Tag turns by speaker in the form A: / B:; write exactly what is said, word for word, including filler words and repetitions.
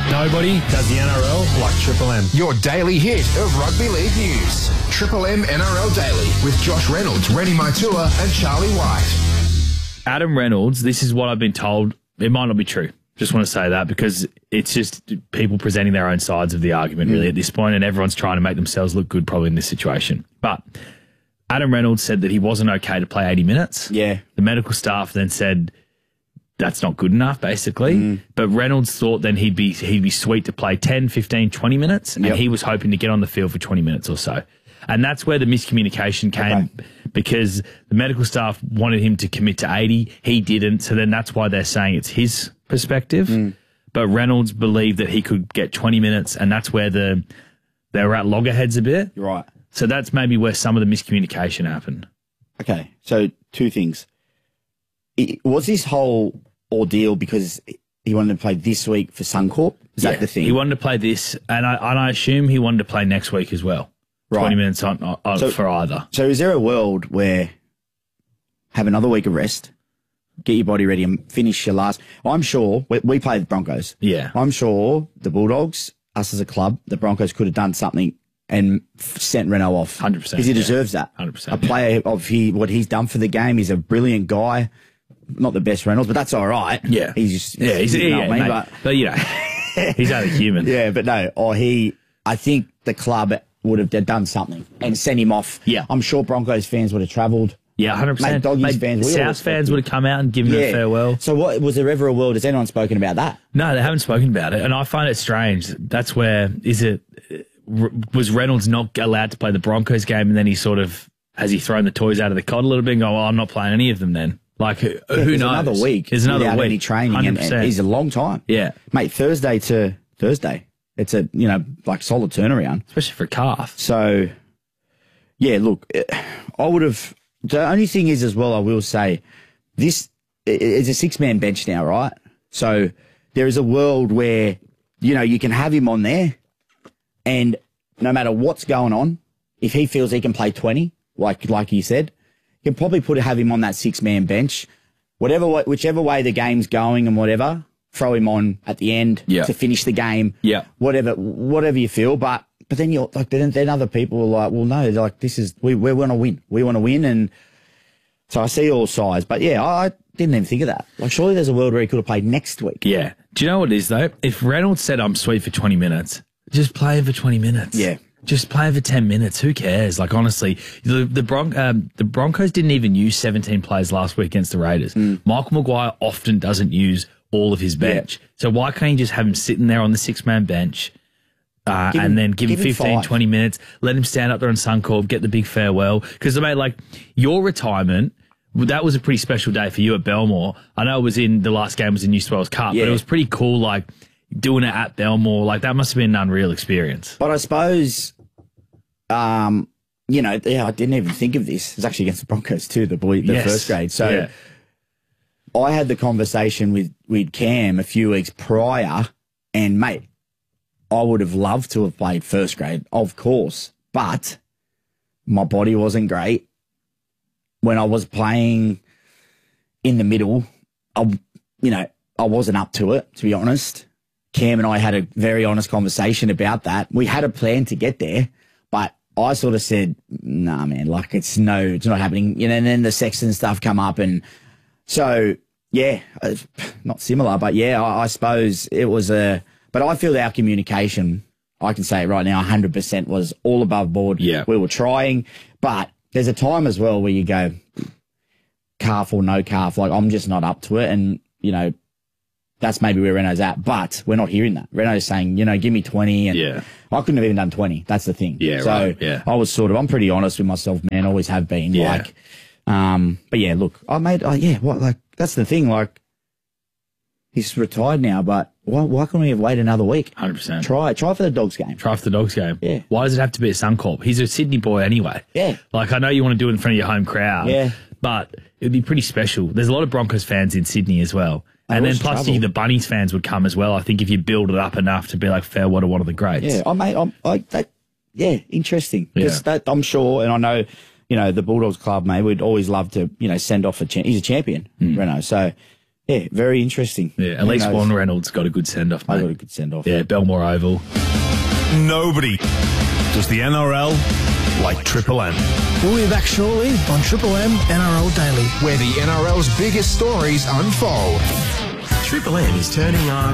A: Nobody does the N R L like Triple M.
B: Your daily hit of rugby league news. Triple M N R L Daily with Josh Reynolds, Rennie Maitua and Charlie White.
C: Adam Reynolds, this is what I've been told. It might not be true. Just want to say that because it's just people presenting their own sides of the argument really at this point, and everyone's trying to make themselves look good probably in this situation. But Adam Reynolds said that he wasn't okay to play eighty minutes.
D: Yeah.
C: The medical staff then said that's not good enough, basically.
D: Mm.
C: But Reynolds thought then he'd be he'd be sweet to play ten, fifteen, twenty minutes, and
D: Yep.
C: he was hoping to get on the field for twenty minutes or so. And that's where the miscommunication came
D: Okay.
C: because the medical staff wanted him to commit to eighty. He didn't. So then that's why they're saying it's his perspective.
D: Mm.
C: But Reynolds believed that he could get twenty minutes, and that's where the they were at loggerheads a bit.
D: Right.
C: So that's maybe where some of the miscommunication happened.
D: Okay, so two things. It, was this whole ordeal because he wanted to play this week for Suncorp? Is
C: Yeah,
D: that the thing?
C: He wanted to play this, and I, and I assume he wanted to play next week as well.
D: Right.
C: twenty minutes on, on
D: So-
C: for either.
D: So is there a world where have another week of rest, get your body ready and finish your last... I'm sure, we, we play the Broncos.
C: Yeah.
D: I'm sure the Bulldogs, us as a club, the Broncos could have done something and f- sent Renault off.
C: one hundred percent,
D: Because he
C: yeah.
D: deserves that.
C: one hundred percent,
D: A player of he what he's done for the game. He's a brilliant guy. Not the best Reynolds, but that's all right.
C: Yeah.
D: He's just...
C: Yeah, he's,
D: you know
C: yeah,
D: what I mean?
C: mate,
D: But,
C: but, you know, he's only human.
D: yeah, but no, or he... I think the club would have done something and sent him off.
C: Yeah.
D: I'm sure Broncos fans would have travelled.
C: Yeah, one hundred percent.
D: Mate, Doggies
C: Mate,
D: fans, we all
C: South
D: respect
C: fans
D: him.
C: would have come out and given him a farewell.
D: So what was there ever a world? Has anyone spoken about that?
C: No, they haven't spoken about it, and I find it strange. That's where is it? Was Reynolds not allowed to play the Broncos game, and then he sort of has he thrown the toys out of the cot a little bit and go, "Well, I'm not playing any of them." Then, like, who,
D: Yeah,
C: who
D: there's
C: knows?
D: Another week.
C: There's another
D: without
C: week.
D: any training, and,
C: one hundred percent.
D: and it's a long time.
C: Yeah,
D: mate. Thursday to Thursday. It's a you know like solid turnaround,
C: especially for a calf.
D: So, yeah, look, I would have. The only thing is, as well, I will say, this is a six-man bench now, right? So there is a world where, you know, you can have him on there and no matter what's going on, if he feels he can play twenty, like like he said, you can probably put have him on that six-man bench. Whatever, way- whichever way the game's going and whatever, throw him on at the end
C: Yeah.
D: to finish the game.
C: Yeah.
D: Whatever, whatever you feel, but But then you're like, then, then other people are like, well, no, like this is, we, we want to win. We want to win. And so I see all sides, but yeah, I didn't even think of that. Like surely there's a world where he could have played next week.
C: Yeah. Do you know what it is though? If Reynolds said I'm sweet for twenty minutes, just play him for twenty minutes.
D: Yeah.
C: Just play him for ten minutes. Who cares? Like honestly, the the, Bron- um, the Broncos didn't even use seventeen players last week against the Raiders.
D: Mm.
C: Michael Maguire often doesn't use all of his bench.
D: Yeah.
C: So why can't you just have him sitting there on the six-man bench uh,
D: Give
C: and
D: him-
C: then give him
D: give him
C: fifteen,
D: five.
C: twenty minutes, let him stand up there on Suncorp, get the big farewell? Because, mate, like, your retirement, that was a pretty special day for you at Belmore. I know it was in, the last game was in New South Wales Cup,
D: Yeah.
C: but it was pretty cool, like, doing it at Belmore. Like, that must have been an unreal experience.
D: But I suppose, um, you know, yeah, I didn't even think of this. It was actually against the Broncos too, the boy, the
C: Yes.
D: first grade. So
C: Yeah.
D: I had the conversation with, with Cam a few weeks prior, and mate, I would have loved to have played first grade, of course, but my body wasn't great. When I was playing in the middle, I, you know, I wasn't up to it, to be honest. Cam and I had a very honest conversation about that. We had a plan to get there, but I sort of said, nah, man, like it's no, it's not happening. You know, and then the Sexton stuff come up. And so, yeah, it's not similar, but yeah, I, I suppose it was a, but I feel our communication, I can say it right now, one hundred percent was all above board.
C: Yeah.
D: We were trying, but there's a time as well where you go, calf or no calf, like I'm just not up to it. And, you know, that's maybe where Renault's at, but we're not hearing that. Renault's saying, you know, give me twenty. And
C: Yeah.
D: I couldn't have even done twenty. That's the thing.
C: Yeah,
D: so
C: right, yeah.
D: I was sort of, I'm pretty honest with myself, man. Always have been.
C: Yeah.
D: Like, um, but yeah, look, I made, oh yeah, what, like, that's the thing. Like, he's retired now, but why, why can't we have waited another week?
C: one hundred percent.
D: Try, try for the Dogs game.
C: Try for the Dogs game.
D: Yeah.
C: Why does it have to be at Suncorp? He's a Sydney boy anyway.
D: Yeah.
C: Like, I know you want to do it in front of your home crowd.
D: Yeah.
C: But it would be pretty special. There's a lot of Broncos fans in Sydney as well.
D: They
C: And then
D: always
C: plus
D: travel.
C: you, the Bunnies fans would come as well. I think if you build it up enough to be like farewell to one of the greats.
D: Yeah, I mate, I'm like that. Yeah, interesting.
C: Yeah.
D: Because that I'm sure, and I know, you know, the Bulldogs club, mate, would always love to, you know, send off a champ. He's a champion,
C: Hmm.
D: Renault. So Yeah, very interesting.
C: Yeah, at
D: Who
C: least
D: knows?
C: Juan Reynolds got a good send-off,
D: I
C: mate.
D: got a good send off.
C: Yeah, Belmore Oval.
A: Nobody does the N R L like Triple M.
E: We'll be back shortly on Triple M N R L Daily.
B: Where the N R L's biggest stories unfold.
F: Triple M is turning our